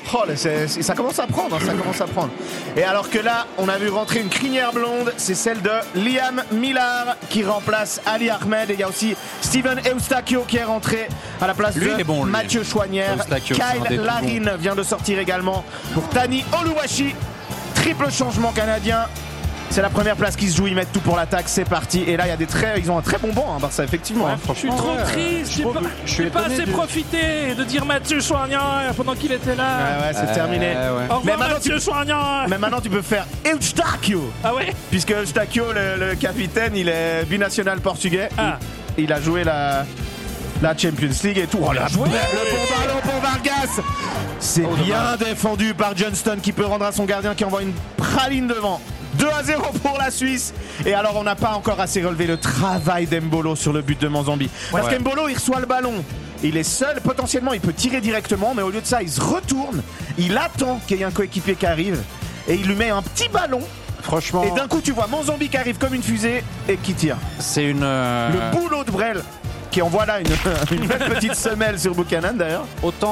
Oh, ça commence à prendre, ça commence à prendre. Et alors que là, on a vu rentrer une crinière blonde, c'est celle de Liam Millar qui remplace Ali Ahmed. Et il y a aussi Steven Eustachio qui est rentré à la place de Mathieu Chouanière. Kyle Larin vient de sortir également pour Tani Oluwashi. Triple changement canadien. C'est la première place qui se joue, ils mettent tout pour l'attaque, c'est parti. Et là, il y a ils ont un très bon banc, Barça, effectivement. Ouais, je suis trop triste, je suis pas assez profité de dire Mathieu Chouanière pendant qu'il était là. Ouais, c'est terminé. Au revoir, Mathieu Chouanière. Mais maintenant, tu peux faire Eustachio. Ah ouais. Puisque Eustachio, le capitaine, il est binational portugais. Ah. Il a joué la Champions League et tout. Oh, le bon ballon pour Vargas. C'est bien défendu par Johnston qui peut rendre à son gardien qui envoie une praline devant. 2-0 pour la Suisse. Et alors on n'a pas encore assez relevé le travail d'Embolo sur le but de Manzambi. Parce qu'Embolo il reçoit le ballon, il est seul, potentiellement il peut tirer directement, mais au lieu de ça il se retourne, il attend qu'il y ait un coéquipier qui arrive et il lui met un petit ballon. Franchement. Et d'un coup tu vois Manzambi qui arrive comme une fusée et qui tire. C'est le boulot de Brel qui envoie là une belle petite semelle sur Buchanan d'ailleurs.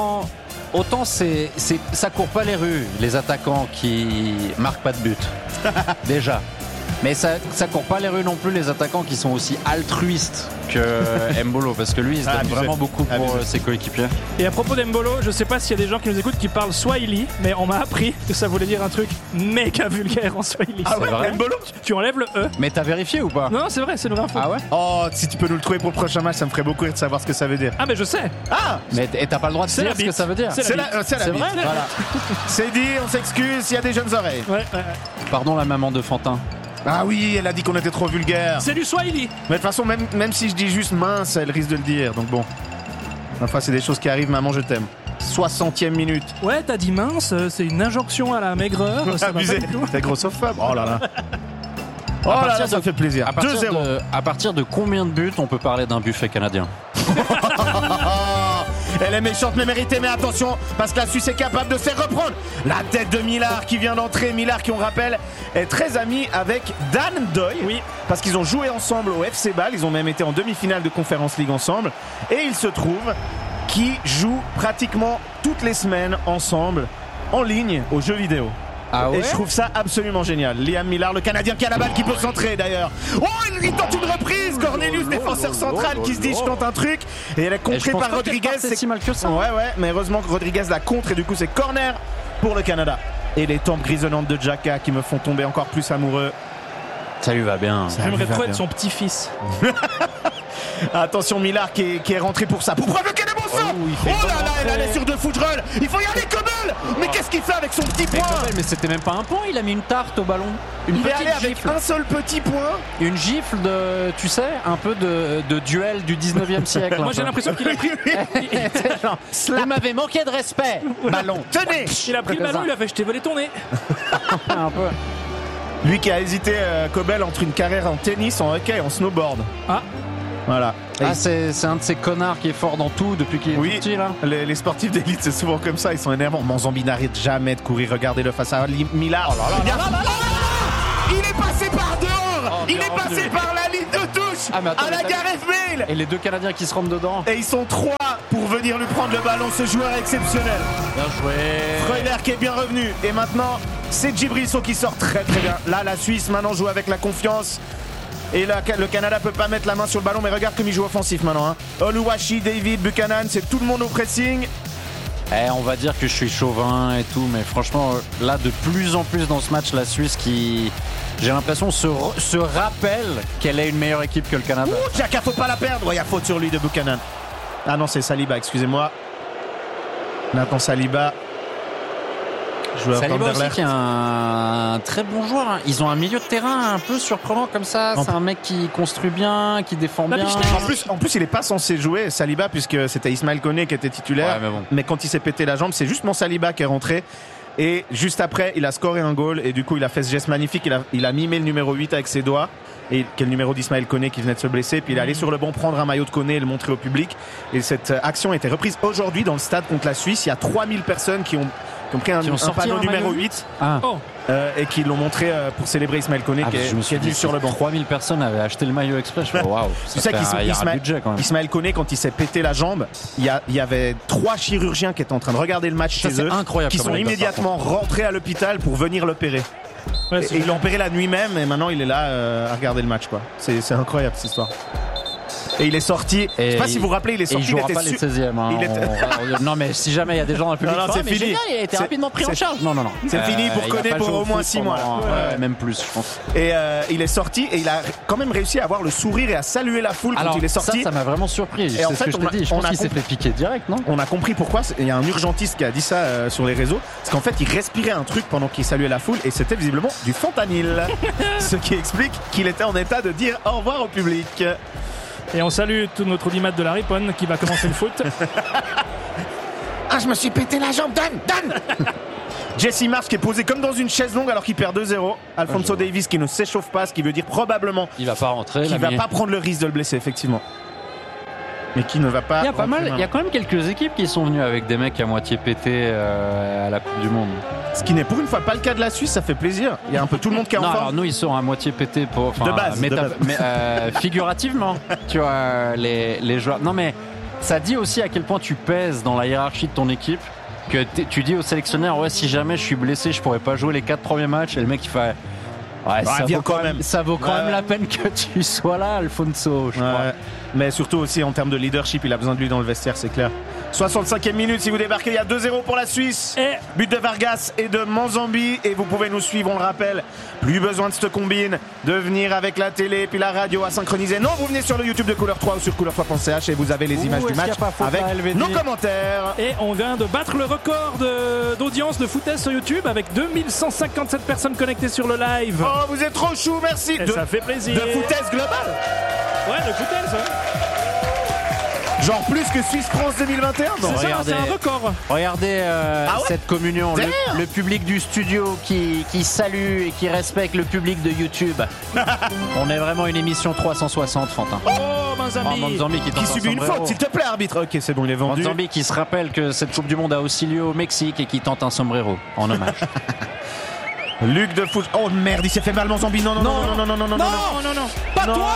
Autant ça court pas les rues, les attaquants qui marquent pas de but. Déjà. Mais ça court pas les rues non plus, les attaquants qui sont aussi altruistes que Embolo, parce que lui il se donne vraiment beaucoup pour ses coéquipiers. Et à propos d'Embolo, je sais pas s'il y a des gens qui nous écoutent qui parlent Swahili, mais on m'a appris que ça voulait dire un truc méga vulgaire en Swahili. Ah ouais, vrai Embolo, tu enlèves le E. Mais t'as vérifié ou pas? Non, c'est vrai, c'est une vraie info. Ah ouais? Oh, si tu peux nous le trouver pour le prochain match, ça me ferait beaucoup rire de savoir ce que ça veut dire. Ah mais je sais. Ah. Mais t'as pas le droit de dire ce que ça veut dire. C'est vrai. Voilà. C'est dit, on s'excuse s'il y a des jeunes oreilles. Ouais. Pardon la maman de Fantin. Ah oui, elle a dit qu'on était trop vulgaire. C'est du Swahili. Mais de toute façon, même si je dis juste mince, elle risque de le dire. Donc bon. Enfin, c'est des choses qui arrivent, maman, je t'aime. 60e minute. Ouais, t'as dit mince, c'est une injonction à la maigreur. Ça abusé. T'es grossophobe. Oh là là. Oh là là, ça me fait plaisir. 2-0. À partir de combien de buts on peut parler d'un buffet canadien? Elle est méchante mais méritée, mais attention parce que la Suisse est capable de se reprendre. La tête de Millar qui vient d'entrer. Millar qui, on rappelle, est très ami avec Dan Doy. Oui. Parce qu'ils ont joué ensemble au FC Bâle. Ils ont même été en demi-finale de Conference League ensemble. Et il se trouve qu'ils jouent pratiquement toutes les semaines ensemble en ligne aux jeux vidéo. Ah ouais. Et je trouve ça absolument génial. Liam Millar, le Canadien qui a la balle, qui peut centrer d'ailleurs. Oh, il tente une reprise. Cornelius, défenseur central, qui se dit je tente un truc. Et elle est contrée par Rodriguez. C'est si mal que ça. Ouais, mais heureusement que Rodriguez la contre et du coup c'est corner pour le Canada. Et les tempes grisonnantes de Xhaka qui me font tomber encore plus amoureux. Ça lui va bien. J'aimerais trop être son petit-fils. Attention, Millar qui est rentré pour ça. Pour provoquer des bons sauts. Oh là là, elle est sur 2 footballs. Il faut y aller, Kobel. Mais qu'est-ce qu'il fait avec son petit point? Mais c'était même pas un point, il a mis une tarte au ballon. Il est allé avec un seul petit point. Une gifle de, tu sais, un peu de duel du 19e siècle. Moi j'ai l'impression qu'il a pris. Vous m'avez manqué de respect. Ballon. Tenez. Il a pris le ballon, il a fait je t'ai volé ton nez. Un peu. Lui qui a hésité, Kobel, entre une carrière en tennis, en hockey et en snowboard. Ah. Voilà. C'est un de ces connards qui est fort dans tout depuis qu'il est tout petit là. Les sportifs d'élite c'est souvent comme ça, ils sont énervants. Manzambi n'arrête jamais de courir, regardez-le face à Millar. Il est passé par dehors. Il est passé par la ligne de touche à la Gareth Bale. Et les deux Canadiens qui se rentrent dedans. Et ils sont 3 pour venir lui prendre le ballon, ce joueur exceptionnel. Bien joué. Freuler qui est bien revenu. Et maintenant, c'est Djibril qui sort très très bien. Là, la Suisse maintenant joue avec la confiance. Et là, le Canada peut pas mettre la main sur le ballon, mais regarde comme il joue offensif maintenant. Oluwashi, David, Buchanan, c'est tout le monde au pressing. On va dire que je suis chauvin et tout, mais franchement, là, de plus en plus dans ce match, la Suisse qui, j'ai l'impression, se rappelle qu'elle est une meilleure équipe que le Canada. Xhaka, faut pas la perdre. Il y a faute sur lui de Buchanan. Ah non, c'est Saliba, excusez-moi. Nathan Saliba. Saliba aussi qui est un très bon joueur. Hein. Ils ont un milieu de terrain un peu surprenant comme ça. C'est un mec qui construit bien, qui défend bien. En plus, il est pas censé jouer Saliba puisque c'était Ismaël Koné qui était titulaire. Ouais, mais quand il s'est pété la jambe, c'est justement Saliba qui est rentré. Et juste après, il a scoré un goal et du coup, il a fait ce geste magnifique. Il a mimé le numéro 8 avec ses doigts. Et qui est le numéro d'Ismaël Koné qui venait de se blesser, puis il est allé sur le banc prendre un maillot de Koné et le montrer au public. Et cette action a été reprise aujourd'hui dans le stade contre la Suisse. Il y a 3000 personnes qui ont qui ont pris un panneau numéro 8 et qui l'ont montré pour célébrer Ismaël Koné qui est venu sur le banc. 3000 personnes avaient acheté le maillot express. Waouh, tu sais qu'Ismaël Koné, quand il s'est pété la jambe, il y avait 3 chirurgiens qui étaient en train de regarder le match chez eux, qui sont immédiatement rentrés à l'hôpital pour venir l'opérer. Ouais, et ils l'ont opéré la nuit même et maintenant il est là à regarder le match, quoi. C'est incroyable cette histoire. Et il est sorti. Je sais pas si vous vous rappelez, il est sorti. Il était pas les 16e. Hein, non, mais si jamais il y a des gens dans le public, c'est fini. Génial, il a été rapidement pris en charge. Non. C'est fini pour Koné pour au moins 6 mois. Ouais, même plus, je pense. Et il est sorti et il a quand même réussi à avoir le sourire et à saluer la foule quand il est sorti. Ça m'a vraiment surpris. C'est ce que je t'ai dit. Je pense qu'il s'est fait piquer direct, non ? On a compris pourquoi. Il y a un urgentiste qui a dit ça sur les réseaux. Parce qu'en fait, il respirait un truc pendant qu'il saluait la foule et c'était visiblement du fentanyl. Ce qui explique qu'il était en état de dire au revoir au public. Et on salue tout notre audimat de la Riponne qui va commencer le foot. Je me suis pété la jambe, donne Jesse Marsh qui est posé comme dans une chaise longue alors qu'il perd 2-0. Alphonso Davies qui ne s'échauffe pas, ce qui veut dire probablement il va pas rentrer, qu'il va pas prendre le risque de le blesser, effectivement. Mais qui ne va pas. Il y a quand même quelques équipes qui sont venues avec des mecs à moitié pétés à la Coupe du Monde. Ce qui n'est pour une fois pas le cas de la Suisse, ça fait plaisir. Il y a un peu tout le monde qui est en forme. Alors nous ils sont à moitié pétés de base. Mais figurativement, tu vois les joueurs. Non mais ça dit aussi à quel point tu pèses dans la hiérarchie de ton équipe. Que tu dis au sélectionneur si jamais je suis blessé, je pourrais pas jouer les 4 premiers matchs et le mec il fait. Ça vaut quand même la peine que tu sois là, Alfonso, je crois. Mais surtout aussi en termes de leadership, il a besoin de lui dans le vestiaire, c'est clair. 65e minute, si vous débarquez, il y a 2-0 pour la Suisse. But de Vargas et de Manzambi. Et vous pouvez nous suivre, on le rappelle. Plus besoin de cette combine, de venir avec la télé puis la radio à synchroniser. Non, vous venez sur le YouTube de Couleur 3 ou sur couleur3.ch et vous avez les images du match avec nos commentaires. Et on vient de battre le record d'audience de footès sur YouTube avec 2157 personnes connectées sur le live. Oh, vous êtes trop chou, merci. Ça fait plaisir. De footès global. Ouais, de footès, ouais. Genre plus que Suisse-France 2021. Non, c'est un record. Regardez cette communion. Le public du studio qui salue et qui respecte le public de YouTube. On est vraiment une émission 360, Fantin. Manzambi qui subit une faute, s'il te plaît, arbitre. Ok, c'est bon, il est vendu. Manzambi qui se rappelle que cette Coupe du Monde a aussi lieu au Mexique et qui tente un sombrero en hommage. Luc de foot. Oh merde, il s'est fait mal, Manzambi. Non. Pas toi.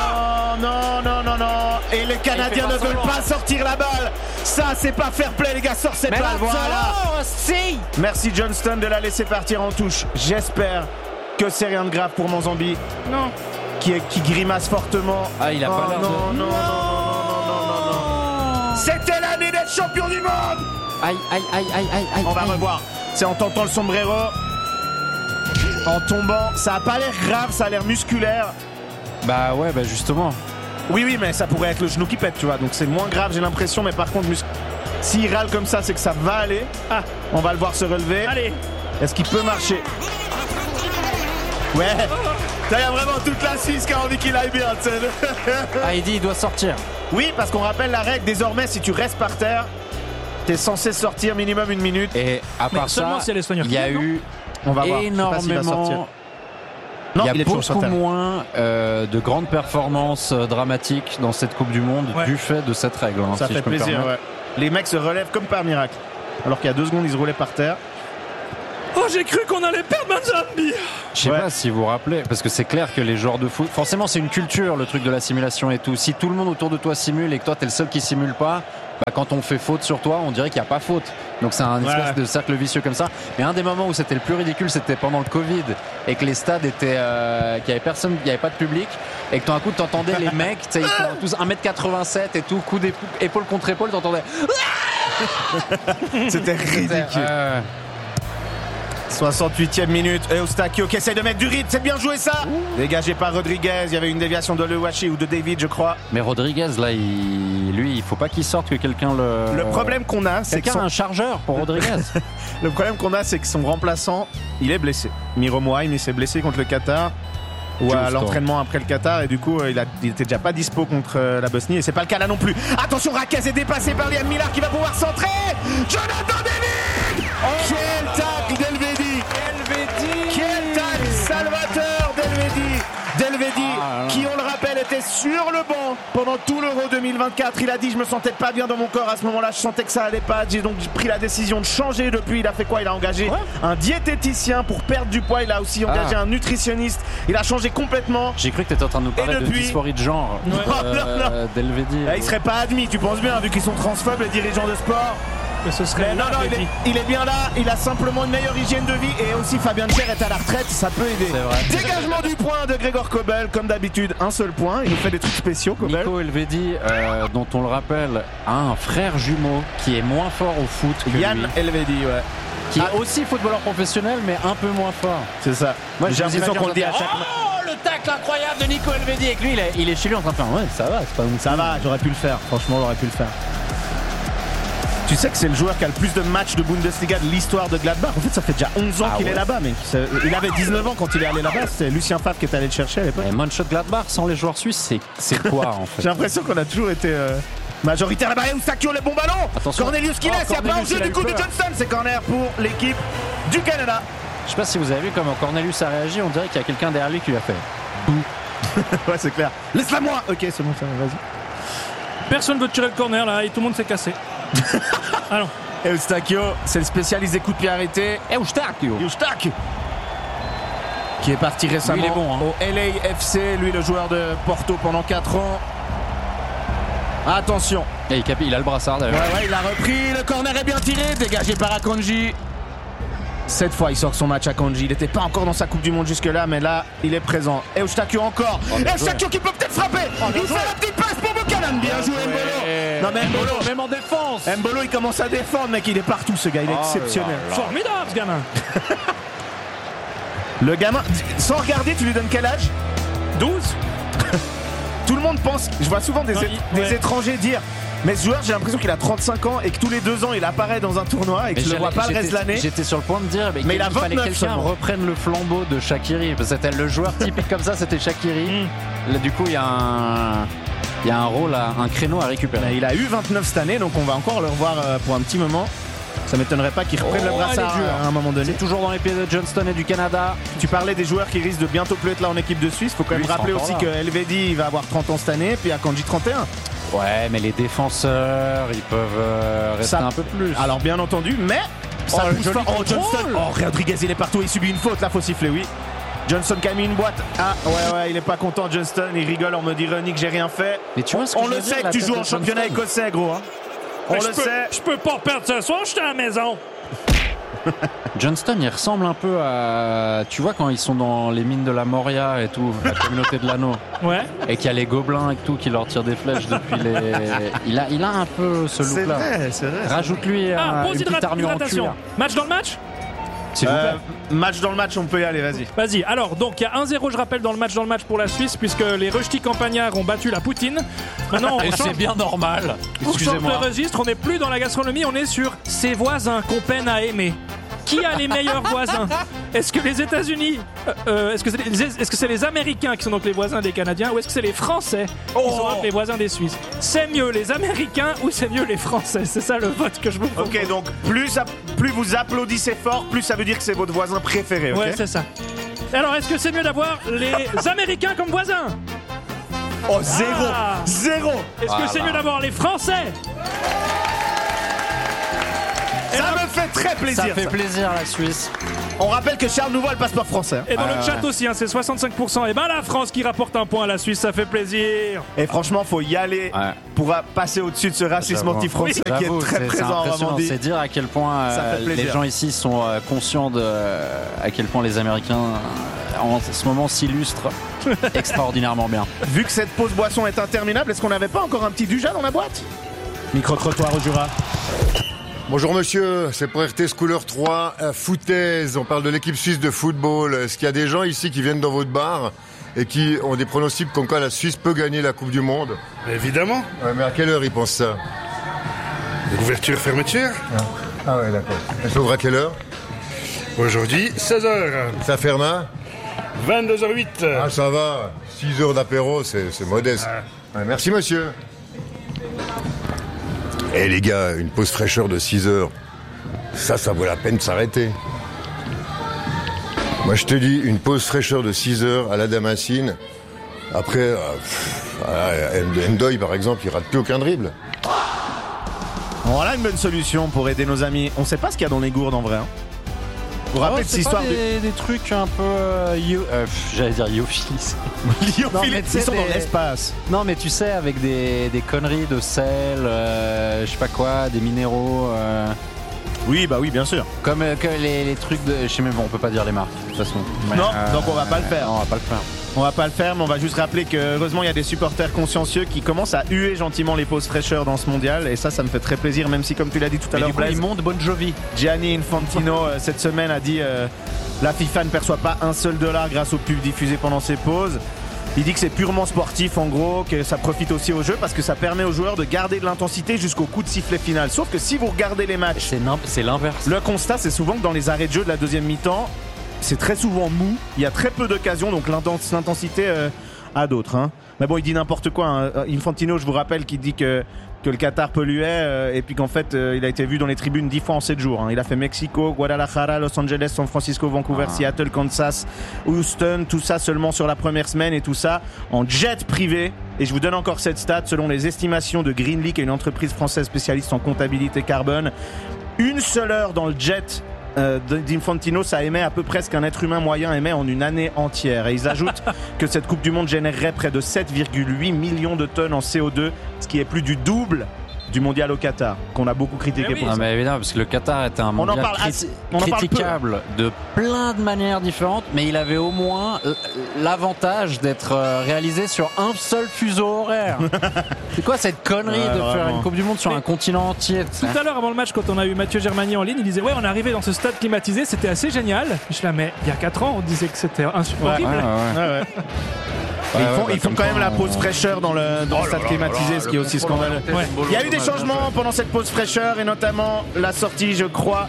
Non. Et les Canadiens ne veulent pas sortir la balle. Ça, c'est pas fair play, les gars. Sors cette balle. Voilà. Merci Johnston de la laisser partir en touche. J'espère que c'est rien de grave pour Manzambi. Non. Qui grimace fortement. Il a pas l'air de. Non. C'était l'année d'être champion du monde. Aïe. On va revoir. C'est en tentant le sombrero. En tombant. Ça a pas l'air grave, ça a l'air musculaire. Bah justement. Oui, mais ça pourrait être le genou qui pète, tu vois. Donc c'est moins grave, j'ai l'impression. Mais par contre, s'il râle comme ça, c'est que ça va aller. On va le voir se relever. Allez. Est-ce qu'il peut marcher? Ouais. Il y a vraiment toute la Suisse qui a envie qu'il aille bien. Il dit il doit sortir. Oui, parce qu'on rappelle la règle. Désormais, si tu restes par terre, t'es censé sortir minimum 1 minute. Et à part ça, il y a eu énormément. Il y a beaucoup moins de grandes performances dramatiques dans cette Coupe du Monde du fait de cette règle. Ça fait plaisir, ouais. Les mecs se relèvent comme par miracle. Alors qu'il y a 2 secondes, ils se roulaient par terre. Oh, j'ai cru qu'on allait perdre Manzambi. Je sais pas si vous vous rappelez, parce que c'est clair que les joueurs de foot, forcément c'est une culture le truc de la simulation et tout. Si tout le monde autour de toi simule et que toi t'es le seul qui simule pas, quand on fait faute sur toi, on dirait qu'il n'y a pas faute. Donc c'est un espèce de cercle vicieux comme ça. Mais un des moments où c'était le plus ridicule, c'était pendant le Covid et que les stades étaient, qu'il y avait personne, il n'y avait pas de public et que tout d'un coup t'entendais les mecs, ils font tous 1m87 et tout, coup d'épaule contre épaule, t'entendais. C'était ridicule. 68e minute, Eustakio qui essaie de mettre du rythme, c'est bien joué ça. Dégagé par Rodriguez, il y avait une déviation de Lewachi ou de David, je crois. Mais Rodriguez là, il faut pas qu'il sorte, que quelqu'un le. Le problème qu'on a, c'est quelqu'un a un chargeur pour Rodriguez. Le problème qu'on a, c'est que son remplaçant, il est blessé. Miro Mohaim, il s'est blessé contre le Qatar ou à l'entraînement après le Qatar et du coup il était déjà pas dispo contre la Bosnie et c'est pas le cas là non plus. Attention, Raquez est dépassé par Liam Millar qui va pouvoir centrer. Jonathan David. Quel tacle d'Elvedi. Quel tacle Salvatore Delvedi, qui on le rappelle était sur le banc pendant tout l'Euro 2024. Il a dit je me sentais pas bien dans mon corps à ce moment-là, je sentais que ça allait pas. J'ai donc pris la décision de changer depuis. Il a fait quoi? Il a engagé un diététicien pour perdre du poids. Il a aussi engagé un nutritionniste. Il a changé complètement. J'ai cru que tu étais en train de nous parler de dysphorie de genre d'Elvedi. Il serait pas admis, tu penses bien, vu qu'ils sont transphobes les dirigeants de sport. Que ce serait non, il est bien là, il a simplement une meilleure hygiène de vie et aussi Fabien Cher est à la retraite, ça peut aider. Dégagement du point de Gregor Kobel, comme d'habitude, un seul point, il nous fait des trucs spéciaux, Kobel. Nico Elvedi, dont on le rappelle, a un frère jumeau qui est moins fort au foot que Yann lui. Elvedi, Qui est aussi footballeur professionnel, mais un peu moins fort. C'est ça. Moi, j'ai l'impression qu'on le dit à chaque le tacle incroyable de Nico Elvedi avec lui, il est chez lui en train de faire ça va, c'est pas bon. Ça va, j'aurais pu le faire, franchement, j'aurais pu le faire. Tu sais que c'est le joueur qui a le plus de matchs de Bundesliga de l'histoire de Gladbach. En fait, ça fait déjà 11 ans qu'il est là-bas, mec. Il avait 19 ans quand il est allé là-bas. C'était Lucien Favre qui est allé le chercher à l'époque. Et Mönchengladbach sans les joueurs suisses, c'est quoi en fait? J'ai l'impression qu'on a toujours été majoritaire là-bas. Et Eustakio, le bon ballon. Attention. Cornelius qui laisse. Il n'y a pas en jeu du coup de Johnston. C'est corner pour l'équipe du Canada. Je sais pas si vous avez vu comment Cornelius a réagi. On dirait qu'il y a quelqu'un derrière lui qui lui a fait bouh. Ouais, c'est clair. Laisse-la moi. Ok, c'est bon, ça va, vas-y. Personne veut tirer le corner là et tout le monde s'est cassé. Allons. Eustakio, c'est le spécialiste des coups de pied arrêtés. Eustakio qui est parti récemment lui, il est bon, au LAFC, lui le joueur de Porto pendant 4 ans. Attention. Et il a le brassard d'ailleurs. Ouais, il a repris, le corner est bien tiré, dégagé par Akanji. Cette fois il sort son match Akanji, il n'était pas encore dans sa Coupe du Monde jusque là, mais là il est présent. Eustakio encore, Eustakio qui peut peut-être frapper. Il fait la petite passe pour Buchanan, bien joué Mbolo. Non mais Mbolo, même en défense. Mbolo il commence à défendre, mec, il est partout ce gars, il est exceptionnel. Formidable ce gamin. Le gamin, sans regarder, tu lui donnes quel âge? 12. Tout le monde pense, je vois souvent des étrangers dire mais ce joueur j'ai l'impression qu'il a 35 ans et que tous les 2 ans il apparaît dans un tournoi et que je le vois pas le reste de l'année. J'étais sur le point de dire mais il a 29 fallait que quelqu'un reprenne le flambeau de Shaqiri. C'était le joueur typique comme ça, c'était Shaqiri. Là du coup il y a un rôle, un créneau à récupérer. Mais il a eu 29 cette année donc on va encore le revoir pour un petit moment. Ça m'étonnerait pas qu'il reprenne le brassard à un moment donné. C'est toujours dans les pieds de Johnston et du Canada. Tu parlais des joueurs qui risquent de bientôt plus être là en équipe de Suisse. Faut quand même rappeler aussi que Elvedi va avoir 30 ans cette année, puis Akanji 31. Ouais, mais les défenseurs, ils peuvent rester un peu plus. Alors bien entendu, mais ça pousse fort. Johnston. Rodriguez, il est partout, il subit une faute, là faut siffler, oui. Johnston qui a mis une boîte. Ah ouais, il est pas content Johnston, il rigole en mode ironique, j'ai rien fait. Mais tu vois ce que on le sait que tu joues en championnat écossais, gros. Hein. On le sait. Je peux pas perdre ce soir, j'étais à la maison. Johnston, il ressemble un peu à... Tu vois quand ils sont dans les mines de la Moria et tout, la communauté de l'anneau. Ouais. Et qu'il y a les gobelins et tout qui leur tirent des flèches depuis les... Il a un peu ce look-là. C'est vrai. Rajoute-lui une petite armure en cuir. Match dans le match? S'il vous plaît. Match dans le match, on peut y aller, vas-y. Vas-y, alors, donc il y a 1-0, je rappelle, dans le match pour la Suisse, puisque les Rushdie Campagnards ont battu la Poutine. Maintenant, et c'est bien normal. On change le registre, on n'est plus dans la gastronomie, on est sur ses voisins qu'on peine à aimer. Qui a les meilleurs voisins? Est-ce que les États-Unis, est-ce que c'est les Américains qui sont donc les voisins des Canadiens, ou est-ce que c'est les Français qui sont donc les voisins des Suisses? C'est mieux les Américains ou c'est mieux les Français? C'est ça le vote que je vous propose. Ok, donc plus vous applaudissez fort, plus ça veut dire que c'est votre voisin préféré. Okay, ouais, c'est ça. Alors, est-ce que c'est mieux d'avoir les Américains comme voisins? Oh, zéro. Est-ce que c'est mieux d'avoir les Français? Ça me fait très plaisir. Ça fait plaisir la Suisse. On rappelle que Charles Nouveau a le passeport français. Et dans le chat aussi, c'est 65%. Et ben la France qui rapporte un point à la Suisse, ça fait plaisir. Et franchement, faut y aller pour passer au-dessus de ce racisme anti-français qui est très présent en Romandie. C'est dire à quel point les gens ici sont conscients de à quel point les Américains en ce moment s'illustrent extraordinairement bien. Vu que cette pause boisson est interminable, est-ce qu'on n'avait pas encore un petit Duja dans la boîte? Micro-trottoir au Jura. Bonjour monsieur, c'est pour RT Schooler 3, foutaise, on parle de l'équipe suisse de football. Est-ce qu'il y a des gens ici qui viennent dans votre bar et qui ont des pronostics comme quoi la Suisse peut gagner la Coupe du Monde? Évidemment. Ouais, mais à quelle heure ils pensent ça? Ouverture, fermeture. Ah ouais, d'accord. Elle s'ouvre à quelle heure? Aujourd'hui, 16h. Ça ferme à 22h08. Ah ça va, 6 heures d'apéro, c'est modeste. Ouais, merci monsieur. Eh les gars, une pause fraîcheur de 6 heures, ça vaut la peine de s'arrêter. Moi je te dis, une pause fraîcheur de 6 heures à la Damascine, Après, Ndoye, par exemple, il rate plus aucun dribble. Voilà une bonne solution pour aider nos amis. On sait pas ce qu'il y a dans les gourdes en vrai. Hein. Vous vous rappelez cette histoire des trucs un peu j'allais dire lyophiles. Lyophiles, ils sont dans l'espace. Non, mais tu sais, avec des conneries de sel, je sais pas quoi, des minéraux. Oui, bah oui, bien sûr. Comme que les trucs de. Je sais même, on peut pas dire les marques de toute façon. Mais, non, donc on va pas le faire. On va pas le faire. On va pas le faire, mais on va juste rappeler que heureusement il y a des supporters consciencieux qui commencent à huer gentiment les pauses fraîcheurs dans ce mondial, et ça me fait très plaisir, même si comme tu l'as dit tout à l'heure, du coup, il monte Bon Jovi. Gianni Infantino cette semaine a dit la FIFA ne perçoit pas un seul dollar grâce aux pubs diffusées pendant ses pauses. Il dit que c'est purement sportif en gros, que ça profite aussi au jeu parce que ça permet aux joueurs de garder de l'intensité jusqu'au coup de sifflet final. Sauf que si vous regardez les matchs, c'est l'inverse. Le constat c'est souvent que dans les arrêts de jeu de la deuxième mi-temps, c'est très souvent mou, il y a très peu d'occasions, donc l'intensité a d'autres. Hein. Mais bon, il dit n'importe quoi. Hein. Infantino, je vous rappelle qu'il dit que le Qatar polluait et puis qu'en fait, il a été vu dans les tribunes 10 fois en 7 jours. Hein. Il a fait Mexico, Guadalajara, Los Angeles, San Francisco, Vancouver, Seattle, Kansas, Houston, tout ça seulement sur la première semaine et tout ça en jet privé. Et je vous donne encore cette stat, selon les estimations de Greenleaf, qui est une entreprise française spécialiste en comptabilité carbone, une seule heure dans le jet d'Infantino, ça émet à peu près ce qu'un être humain moyen émet en une année entière. Et ils ajoutent que cette Coupe du Monde générerait près de 7,8 millions de tonnes en CO2, ce qui est plus du double du mondial au Qatar, qu'on a beaucoup critiqué pour ça. Mais évidemment, parce que le Qatar était un mondial critiquable de plein de manières différentes, mais il avait au moins l'avantage d'être réalisé sur un seul fuseau horaire. C'est quoi cette connerie de faire une Coupe du Monde sur un continent entier? Tout à l'heure, avant le match, quand on a eu Mathieu Germani en ligne, il disait ouais, on est arrivé dans ce stade climatisé, c'était assez génial. Je suis là, mais il y a 4 ans, on disait que c'était insupportable. Ils font quand même la pause fraîcheur dans le stade climatisé, ce qui est aussi scandaleux. Ouais. Il y a eu des changements pendant cette pause fraîcheur et notamment la sortie, je crois,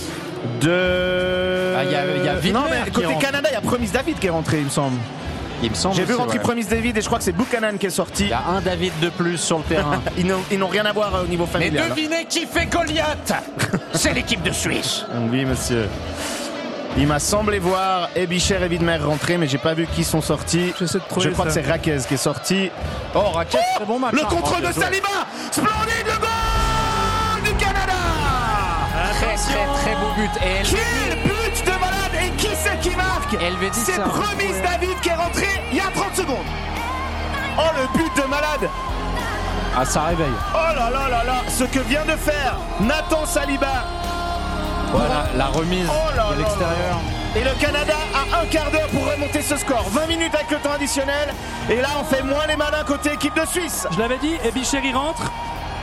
de. Il y a Widmer. Non, mais côté Canada, il y a Promise David qui est rentré, il me semble. J'ai vu rentrer Promise David et je crois que c'est Buchanan qui est sorti. Il y a un David de plus sur le terrain. Ils n'ont rien à voir au niveau familial. Mais devinez qui fait Goliath? C'est l'équipe de Suisse. Oui, monsieur. Il m'a semblé voir Ebicher et Widmer rentrer, mais j'ai pas vu qui sont sortis. Je crois que c'est Raquez qui est sorti. Oh, Raquez, très bon match. Le contrôle de Saliba. Splendide, le goal du Canada. Très beau but. Et quel but de malade. Et qui c'est qui marque? C'est Promise David qui est rentré il y a 30 secondes. Oh, le but de malade. Ah, ça réveille. Oh là là là là. Ce que vient de faire Nathan Saliba. Voilà, la remise de l'extérieur. Et le Canada a un quart d'heure pour remonter ce score. 20 minutes avec le temps additionnel. Et là, on fait moins les malins côté équipe de Suisse. Je l'avais dit, Ebicheri rentre.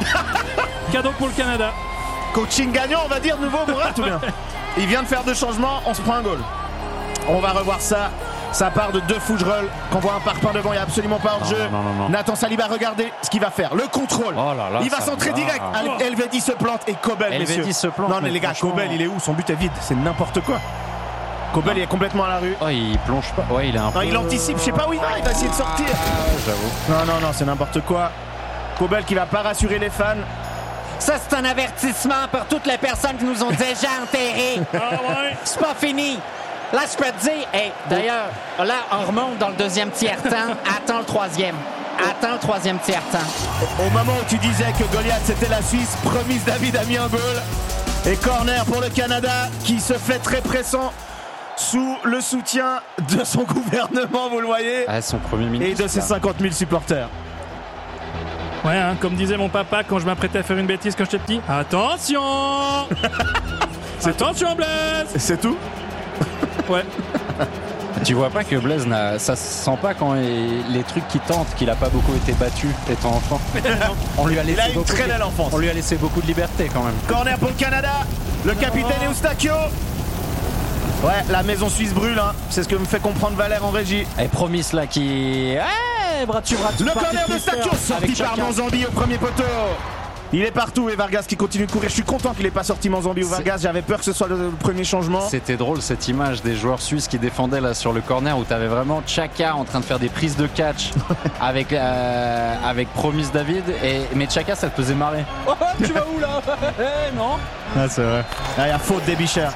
Cadeau pour le Canada. Coaching gagnant, on va dire, nouveau Mourad, tout bien. Il vient de faire 2 changements, on se prend un goal. On va revoir ça. Ça part de 2 Fougerolles. Qu'on voit un parpaing devant, il n'y a absolument pas hors-jeu. Nathan Saliba, regardez ce qu'il va faire. Le contrôle. Il va centrer direct. Elvedi se plante et Kobel, messieurs. Non, mais les gars, Kobel, il est où? Son but est vide. C'est n'importe quoi. Kobel, il est complètement à la rue. Oh, il plonge pas. Ouais, il est un peu. Non, il anticipe. Je sais pas où il va. Il va essayer de sortir. J'avoue. Non, c'est n'importe quoi. Kobel qui va pas rassurer les fans. Ça, c'est un avertissement pour toutes les personnes qui nous ont déjà enterrés. C'est pas fini. Là, je peux te dire, d'ailleurs, là, on remonte dans le 2e tiers-temps. Attends le 3e. Attends le 3e tiers-temps. Au moment où tu disais que Goliath, c'était la Suisse, Promise David a mis un goal. Et corner pour le Canada, qui se fait très pressant sous le soutien de son gouvernement, vous le voyez. Son premier ministre. Et de ses 50 000 supporters. Ouais, hein, comme disait mon papa quand je m'apprêtais à faire une bêtise quand j'étais petit. Attention. C'est attention, Blaise. C'est tout. Ouais. Tu vois pas que Blaise, ça se sent pas quand les trucs qu'il tente, qu'il a pas beaucoup été battu étant enfant. On lui a laissé il a une très belle enfance. On lui a laissé beaucoup de liberté quand même. Corner pour le Canada. Le capitaine Eustachio. Ouais, la maison suisse brûle, hein. C'est ce que me fait comprendre Valère en régie. Et Promise là qui... bras dessus. Le corner d'Eustachio sorti par Manzambi au premier poteau. Il est partout et Vargas qui continue de courir. Je suis content qu'il n'ait pas sorti Manzambi ou Vargas. J'avais peur que ce soit le premier changement. C'était drôle cette image des joueurs suisses qui défendaient là sur le corner où tu avais vraiment Xhaka en train de faire des prises de catch avec Promise David. Mais Xhaka, ça te faisait marrer. Oh, tu vas où là? Non. Ah, c'est vrai. Il y a faute d'Ebicher.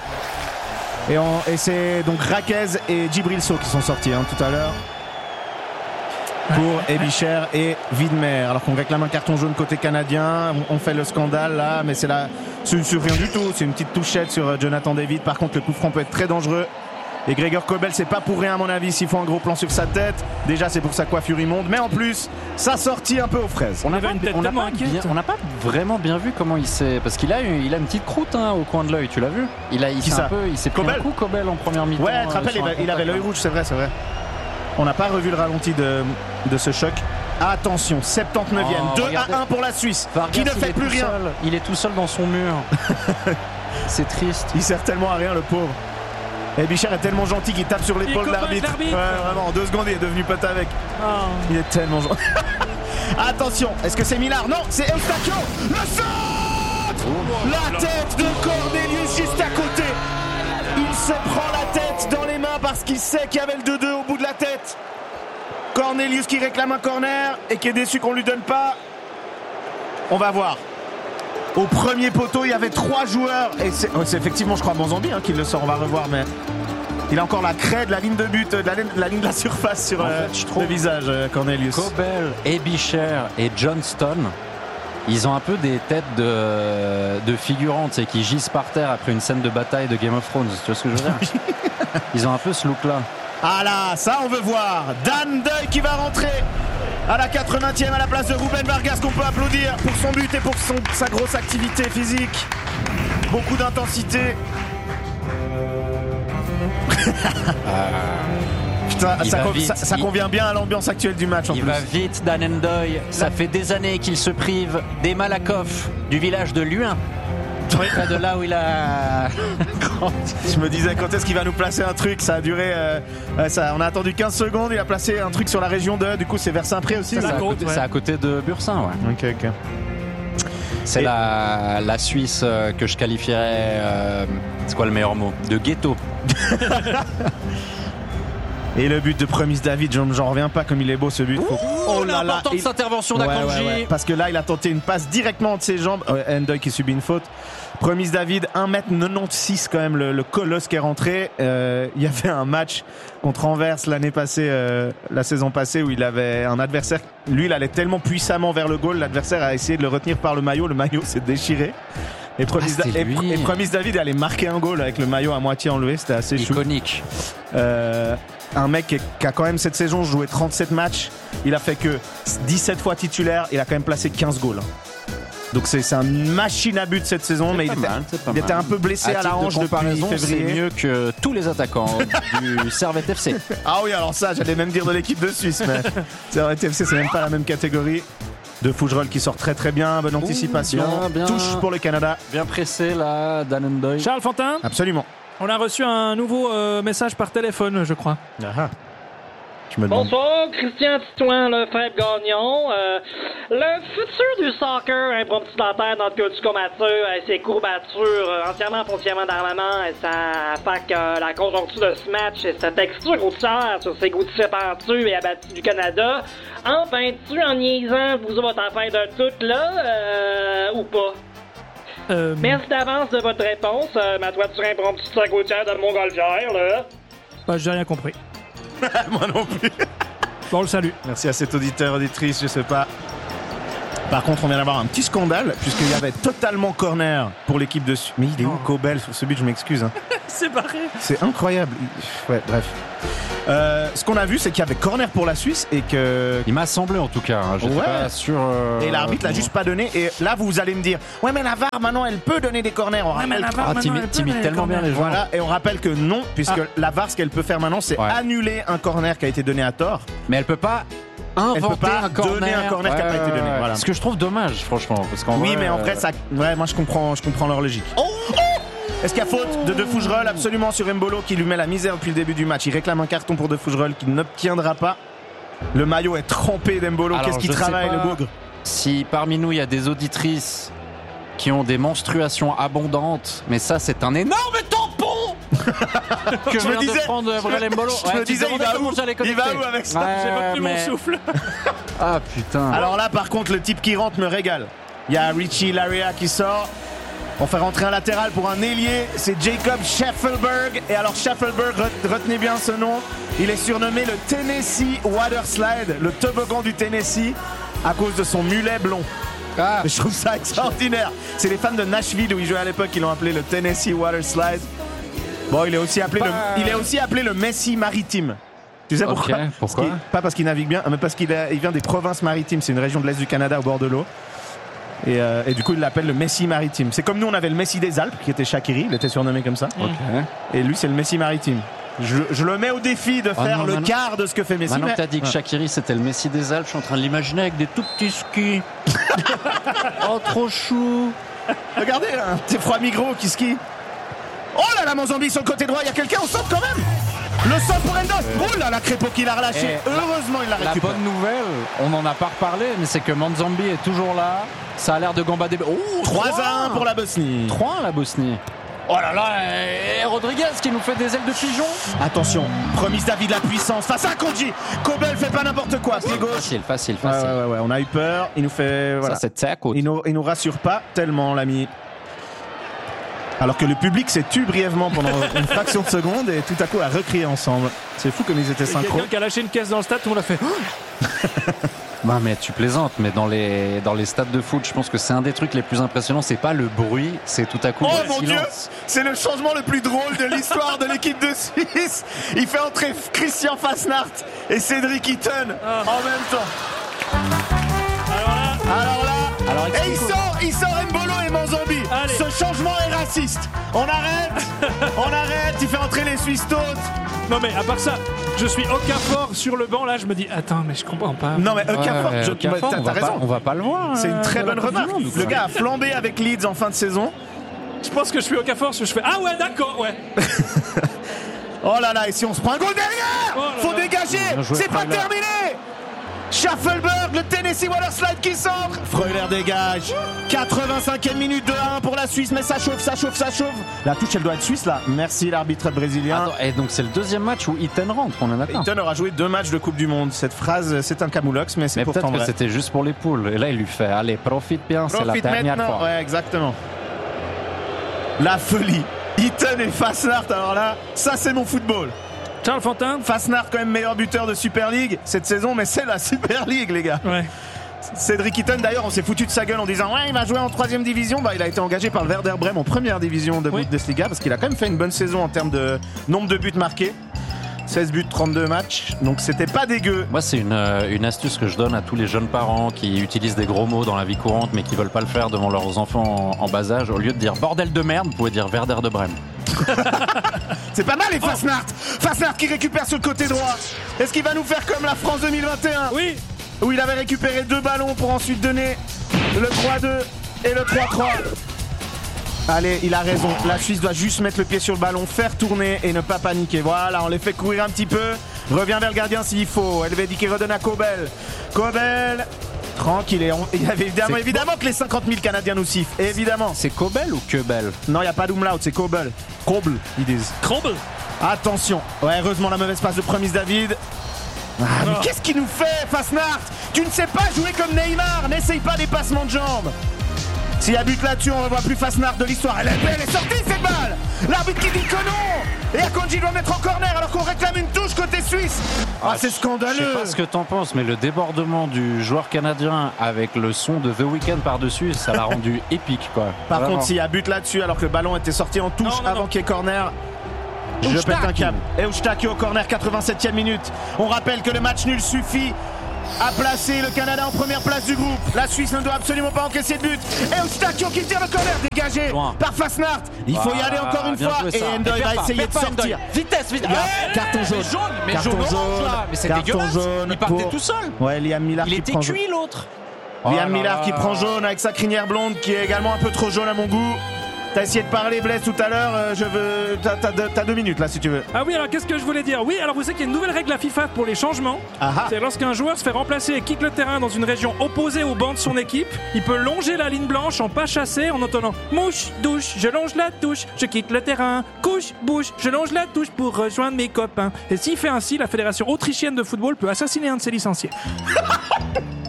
Et c'est donc Raquez et Djibril Sow qui sont sortis tout à l'heure. pour Ebicher et Widmer. Alors qu'on réclame un carton jaune côté canadien, on fait le scandale là, mais c'est sur rien du tout. C'est une petite touchette sur Jonathan David. Par contre, le coup franc peut être très dangereux. Et Gregor Kobel, c'est pas pour rien à mon avis s'il faut un gros plan sur sa tête. Déjà, c'est pour sa coiffure immonde, mais en plus, sa sortie un peu aux fraises. On n'a pas vraiment bien vu comment il s'est, parce qu'il a une petite croûte au coin de l'œil. Tu l'as vu? Il s'est pris un coup Kobel en première mi-temps. Ouais, tu te rappelles, il avait l'œil rouge, c'est vrai. On n'a pas revu le ralenti de ce choc. Attention, 79e, 2-1 pour la Suisse, Vargas, qui ne fait plus rien. Il est tout seul dans son mur. C'est triste. Il sert tellement à rien, le pauvre. Et Bichard est tellement gentil qu'il tape sur l'épaule de l'arbitre. Ouais, vraiment, en 2 secondes, il est devenu pote avec. Il est tellement gentil. Attention, est-ce que c'est Millard? Non, c'est Eustachio. Le centre. La tête de Cornelius juste à côté. Il se prend la tête dans les mains parce qu'il sait qu'il y avait le 2-2 au bout de la tête. Cornelius qui réclame un corner et qui est déçu qu'on lui donne pas. On va voir. Au premier poteau, il y avait 3 joueurs. Et c'est effectivement, je crois, Bonzambi qui le sort. On va revoir, mais il a encore la craie de la ligne de but, la ligne de la surface sur le visage, Cornelius. Kobel, Ebicher et Johnston, ils ont un peu des têtes de figurants, tu sais, qui gisent par terre après une scène de bataille de Game of Thrones. Tu vois ce que je veux dire? Ils ont un peu ce look-là. Ah là, ça on veut voir. Dan Deuil qui va rentrer à la 80e à la place de Ruben Vargas, qu'on peut applaudir pour son but et pour sa grosse activité physique. Beaucoup d'intensité. Putain, ça convient bien à l'ambiance actuelle du match en plus. Il va vite, Dan Ndoye. Ça fait des années qu'il se prive des Malakoff du village de Luin. Près de là où il a grandi. Je me disais, quand est-ce qu'il va nous placer un truc? Ça a duré. On a attendu 15 secondes. Il a placé un truc sur la région de. Du coup, c'est vers Saint-Pré aussi. C'est à côté de Bursin, ouais. Ok. C'est la Suisse que je qualifierais. C'est quoi le meilleur mot? De ghetto. Et le but de Promise David, j'en reviens pas comme il est beau ce but. Oh là là, importante intervention d'Akanji. Ouais. Parce que là, il a tenté une passe directement entre ses jambes. Ndoye qui subit une faute. Promise David, 1m96 quand même, le colosse qui est rentré. Il y avait un match contre Anvers l'année passée, la saison passée, où il avait un adversaire. Lui, il allait tellement puissamment vers le goal, l'adversaire a essayé de le retenir par le maillot s'est déchiré. Et Promise David allait marquer un goal avec le maillot à moitié enlevé, c'était assez chou. Iconique. Un mec qui a quand même cette saison joué 37 matchs, il a fait que 17 fois titulaire, il a quand même placé 15 goals. Donc c'est une machine à but cette saison, mais il était un peu blessé à la hanche depuis février. C'est mieux que tous les attaquants du Servette FC. Ah oui, alors ça, j'allais même dire de l'équipe de Suisse, mais Servette FC, c'est même pas la même catégorie. De Fougerolles qui sort très très bien, bonne anticipation, bien. Touche pour le Canada. Bien pressé là, Dan Ndoye. Charles Fantin. Absolument. On a reçu un nouveau message par téléphone, je crois. Bonsoir, Christian Titouan, le Fred Gagnon. Le futur du soccer impromptu dans notre culture mature, ses courbatures entièrement foncièrement d'armement, ça fait que la conjoncture de ce match et sa texture routière sur ses goûts de pentus et abattus du Canada, enfin-tu en niaisant vous votre affaire de tout là, ou pas? Merci d'avance de votre réponse, ma toiture impromptue de sa routière de Montgolfière, là. J'ai rien compris. Moi non plus. Bon, le salut. Merci à cet auditeur, auditrice, je sais pas. Par contre, on vient d'avoir un petit scandale, puisqu'il y avait totalement corner pour l'équipe de Suisse. Mais il est où Kobel sur ce but? Je m'excuse. C'est barré. C'est incroyable. Ouais, bref. Ce qu'on a vu, c'est qu'il y avait corner pour la Suisse et que. Il m'a semblé en tout cas. J'étais pas sûr. Et l'arbitre l'a juste pas donné. Et là, vous allez me dire, ouais, mais la VAR maintenant, elle peut donner des corners. On rappelle. T'imites tellement bien les gens. Voilà. Et on rappelle que non, puisque la VAR, ce qu'elle peut faire maintenant, c'est annuler un corner qui a été donné à tort. Mais elle peut pas. Elle peut pas donner un corner qui n'a pas été donné. Voilà. Ce que je trouve dommage, franchement, parce qu'en mais en vrai, ça. Ouais, moi je comprends leur logique. Est-ce qu'il y a faute de Fougerolles? Absolument, sur Mbolo qui lui met la misère depuis le début du match. Il réclame un carton pour De Fougerolles qui n'obtiendra pas. Le maillot est trempé d'Mbolo. Qu'est-ce qu'il travaille, le bougre? Si parmi nous il y a des auditrices qui ont des menstruations abondantes, mais ça c'est un énorme tampon que je viens de prendre Brel Mbolo. Je me disais, il va où avec ça? J'ai retenu mon souffle. Ah putain. Alors là, par contre, le type qui rentre me régale. Il y a Richie Larea qui sort. On fait rentrer un latéral pour un ailier, c'est Jacob Schaffelberg. Et alors Schaffelberg, retenez bien ce nom, il est surnommé le Tennessee Waterslide, le toboggan du Tennessee, à cause de son mulet blond. Ah. Je trouve ça extraordinaire. C'est les fans de Nashville où il jouait à l'époque qui l'ont appelé le Tennessee Waterslide. Bon, il est aussi appelé le Messi maritime. Tu sais pourquoi? Okay, pourquoi? Pas parce qu'il navigue bien, mais parce qu'il vient des provinces maritimes. C'est une région de l'Est du Canada au bord de l'eau. Et du coup, il l'appelle le Messi maritime. C'est comme nous, on avait le Messi des Alpes, qui était Shaqiri, il était surnommé comme ça. Okay. Et lui, c'est le Messi maritime. Je le mets au défi de faire le quart de ce que fait Messi. Maintenant que t'as dit que Shaqiri c'était le Messi des Alpes, je suis en train de l'imaginer avec des tout petits skis. Oh, trop chou. Regardez, là, un petit froid Migros qui skie. Oh là là, Monzambi sur le côté droit, il y a quelqu'un au centre quand même. Le centre pour Endos. Oh là, la Crépeau qui l'a relâché. Heureusement, il l'a La récupéré. bonne nouvelle, on n'en a pas reparlé, mais c'est que Monzambi est toujours là. Ça a l'air de gambader. Oh, 3-1 pour la Bosnie. 3 la Bosnie. Oh là là, et Rodriguez qui nous fait des ailes de pigeon. Attention, Promise David, la puissance face à Konji. Kobel fait pas n'importe quoi, pied gauche. Facile. Ouais, on a eu peur. Il nous fait. Voilà. Ça, c'est taco. Il nous rassure pas tellement, l'ami. Alors que le public s'est tu brièvement pendant une fraction de seconde et tout à coup a recrié ensemble. C'est fou comme ils étaient Il y a synchro. quelqu'un qui a lâché une caisse dans le stade, tout le monde l'a fait. Non mais tu plaisantes, mais dans les stades de foot, je pense que c'est un des trucs les plus impressionnants. C'est pas le bruit, c'est tout à coup Oh le mon silence. Dieu, c'est le changement le plus drôle de l'histoire de l'équipe de Suisse. Il fait entrer Christian Fasnacht et Cédric Eaton en même temps. Alors là, et il sort Mbolo et Monzambi. Allez. Ce changement est raciste. On arrête, il fait entrer les Suisses tautes. Non mais à part ça, je suis Okafor sur le banc là, je me dis attends mais je comprends pas. Non mais Okafor, Okafor, t'as raison. on va pas le voir. C'est une très bonne remarque. Le gars a flambé avec Leeds en fin de saison. Je pense que je suis Okafor, je fais ah ouais d'accord ouais. Oh là là, et si on se prend un goal derrière, Oh là faut là. dégager, Bien joué, c'est pas Freuler. terminé. Schaffelberg, le Tennessee Waterslide qui centre. Freuler dégage. 85e minute de 1 pour la Suisse, mais ça chauffe. La touche, elle doit être suisse là. Merci l'arbitre brésilien. Attends, et donc c'est le deuxième match où Eaton rentre, on est d'accord. Eaton aura joué 2 matchs de Coupe du Monde. Cette phrase, c'est un camoulox, mais c'est Mais pourtant peut-être que vrai. c'était juste pour les poules. Et là, il lui fait allez, profite bien, c'est la Profite dernière maintenant. fois. Ouais, exactement. La folie. Eaton et Fasnacht, alors là, ça c'est mon football. Charles Fantin. Fasnacht quand même meilleur buteur de Super League cette saison, mais c'est la Super League les gars. Ouais. Cédric Eaton d'ailleurs, on s'est foutu de sa gueule en disant ouais il va jouer en 3e division. Bah il a été engagé par le Werder Bremen en 1re division de Bundesliga parce qu'il a quand même fait une bonne saison en termes de nombre de buts marqués. 16 buts, 32 matchs, donc c'était pas dégueu. Moi, c'est une astuce que je donne à tous les jeunes parents qui utilisent des gros mots dans la vie courante mais qui veulent pas le faire devant leurs enfants en bas âge. Au lieu de dire bordel de merde, vous pouvez dire Werder de Brême. C'est pas mal les Fasnacht qui récupère sur le côté droit. Est-ce qu'il va nous faire comme la France 2021 Oui. où il avait récupéré 2 ballons pour ensuite donner le 3-2 et le 3-3. Allez, il a raison. La Suisse doit juste mettre le pied sur le ballon, faire tourner et ne pas paniquer. Voilà, on les fait courir un petit peu. Revient vers le gardien s'il faut. Elvedi qui redonne à Kobel. Kobel, tranquille. Il y avait évidemment que les 50 000 Canadiens nous sifflent. Évidemment. C'est Kobel ou Kebel? Non, il n'y a pas d'umlaut, c'est Kobel. Kobel, ils disent. Crumble. Attention. Ouais, heureusement la mauvaise passe de Promise David. Ah, mais qu'est-ce qu'il nous fait, Fasnacht? Tu ne sais pas jouer comme Neymar. N'essaye pas des passements de jambes. S'il y a but là-dessus, on ne revoit plus Fasnacht de l'histoire. Elle est sortie cette balle. L'arbitre qui dit que non. Et Akonji doit mettre en corner alors qu'on réclame une touche côté suisse. Ah, c'est Je scandaleux. sais pas ce que t'en penses, mais le débordement du joueur canadien avec le son de The Weeknd par-dessus, ça l'a rendu épique, quoi. Par Vraiment. contre, s'il y a but là-dessus alors que le ballon était sorti en touche Non. avant qu'il y ait corner, je pète un câble. Et Eustachio au corner, 87e minute. On rappelle que le match nul suffit à placer le Canada en première place du groupe. La Suisse ne doit absolument pas encaisser de but. Et Eustachio qui tire le corner, dégagé Loin. par Fasnacht. Il faut y Voilà, aller encore une bien fois. joué, Et ça. Endoy va essayer de sortir. Vitesse. Carton jaune. Mais Carton jaune orange, jaune. là. Mais c'est Carton dégueulasse. jaune Il partait pour- tout seul. Ouais, Liam Millard Il qui était prend jaune. cuit, l'autre. Liam Oh là Millard là. qui prend jaune avec sa crinière blonde qui est également un peu trop jaune à mon goût. T'as essayé de parler, Blaise, tout à l'heure. T'as 2 minutes là si tu veux. Ah oui, alors qu'est-ce que je voulais dire? Oui, alors vous savez qu'il y a une nouvelle règle à FIFA pour les changements. Ah ah. C'est lorsqu'un joueur se fait remplacer et quitte le terrain dans une région opposée au banc de son équipe, il peut longer la ligne blanche en pas chassé en entendant mouche, douche, je longe la touche, je quitte le terrain, couche, bouche, je longe la touche pour rejoindre mes copains. Et s'il fait ainsi, la fédération autrichienne de football peut assassiner un de ses licenciés.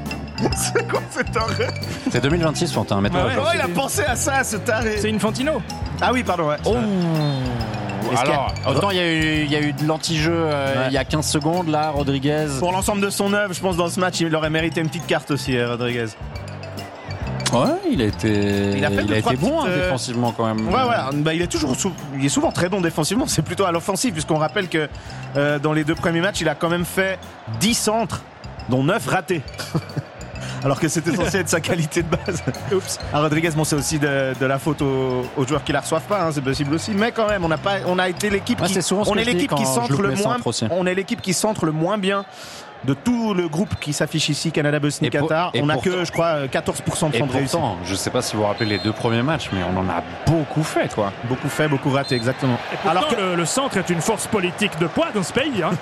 C'est quoi cette horreur? C'est 2026, Fantin, mets-toi Ah à ouais. jour. Oh, il a pensé à ça, ce taré. C'est Infantino. Ah oui, pardon, ouais. Oh. Alors, Autant il y a eu de l'anti-jeu il y a 15 secondes, là, Rodriguez. pour l'ensemble de son œuvre, je pense dans ce match, il aurait mérité une petite carte aussi, Rodriguez. Ouais, il a été bon petites, défensivement quand même. Ouais, bah, il est souvent très bon défensivement, c'est plutôt à l'offensive, puisqu'on rappelle que dans les 2 premiers matchs, il a quand même fait 10 centres, dont 9 ratés. Alors que c'était censé être sa qualité de base. Oups. À Rodriguez, bon, c'est aussi de la faute aux joueurs qui la reçoivent pas, hein, c'est possible aussi. Mais quand même, on a été l'équipe Ouais, qui, c'est souvent ce on que est je dis l'équipe qui quand je centre loupe le les moins, centres aussi. on est l'équipe qui centre le moins bien de tout le groupe qui s'affiche ici, Canada, Bosnie, Et pour- Qatar. et On a pourtant- que, je crois, 14% de Et centres réussis. pourtant, je sais pas si vous vous rappelez les 2 premiers matchs, mais on en a beaucoup fait, quoi. Beaucoup fait, beaucoup raté, exactement. Et pourtant, Alors que le centre est une force politique de poids dans ce pays, hein,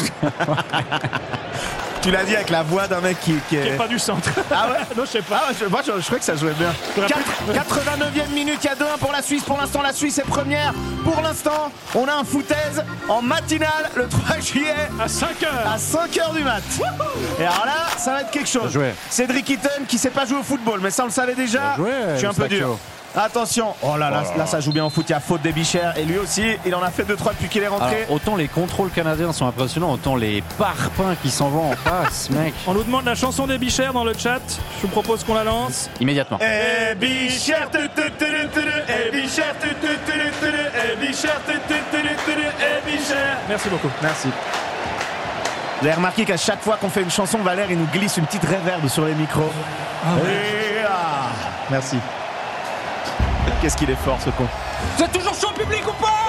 tu l'as dit avec la voix d'un mec qui qui est. est pas du centre. Ah ouais. Non, je sais pas. Ah ouais, je crois que ça jouait bien. 89e minute, il y a 2-1 pour la Suisse. Pour l'instant, la Suisse est première. Pour l'instant, on a un foutaise en matinale le 3 juillet À 5h. à 5h du mat. Et alors là, ça va être quelque chose. Bien joué. Cédric Eaton qui sait pas jouer au football, mais ça on le savait déjà. Bien joué, Je suis un peu Eustachio. dur. Attention. Oh là là, ça joue bien au foot. Il y a faute des Bichères. Et lui aussi, il en a fait 2-3 depuis qu'il est rentré. Alors, autant les contrôles canadiens sont impressionnants, autant les parpaings qui s'en vont en face, mec. On nous demande la chanson des Bichères dans le chat. Je vous propose qu'on la lance. Immédiatement. Eh Bichère, eh Bichère, eh Bichère, eh Bichère. Merci beaucoup. Merci. Vous avez remarqué qu'à chaque fois qu'on fait une chanson, Valère, il nous glisse une petite réverb sur les micros. Et ah. Merci. Qu'est-ce qu'il est fort, ce con. Vous êtes toujours chaud public ou pas?